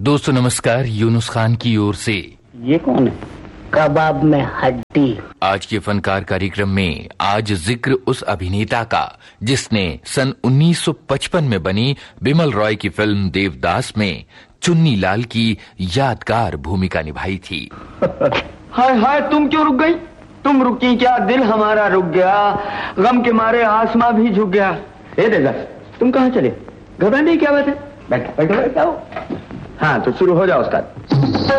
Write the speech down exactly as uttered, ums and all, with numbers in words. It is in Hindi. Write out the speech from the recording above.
दोस्तों नमस्कार, यूनुस खान की ओर से। ये कौन है? कबाब में हड्डी। आज के फनकार कार्यक्रम में आज जिक्र उस अभिनेता का जिसने सन उन्नीस सौ पचपन में बनी बिमल रॉय की फिल्म देवदास में चुन्नी लाल की यादगार भूमिका निभाई थी। हाय हाय, तुम क्यों रुक गई? तुम रुकी क्या, दिल हमारा रुक गया, गम के मारे आसमां भी झुक गया। ए देवदास, तुम कहाँ चले? घबराने की क्या बात है? बैठो बैठो बैठो। हाँ तो शुरू हो जाओ उस्ताद।